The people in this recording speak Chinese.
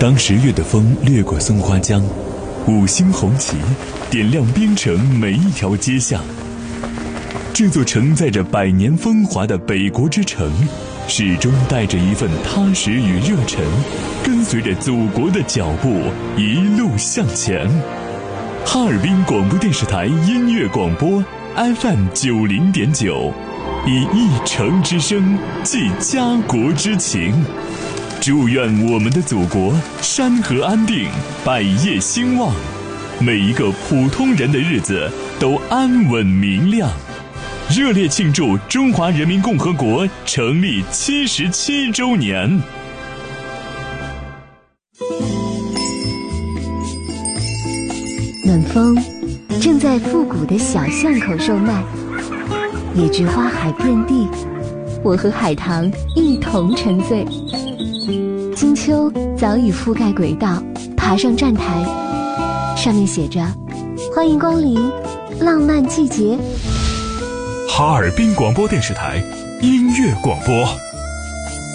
当10月的风掠过松花江，5星红旗点亮边城每一条街巷。这座承载着100年风华的北国之城，始终带着一份踏实与热忱，跟随着祖国的脚步一路向前。哈尔滨广播电视台音乐广播 FM 90.9，以一城之声寄家国之情。祝愿我们的祖国山河安定，百业兴旺，每一个普通人的日子都安稳明亮。热烈庆祝中华人民共和国成立77周年。 暖风正在复古的小巷口售卖，野菊花海遍地，我和海棠一同沉醉。金秋早已覆盖轨道，爬上站台，上面写着欢迎光临浪漫季节。 哈尔滨广播电视台音乐广播。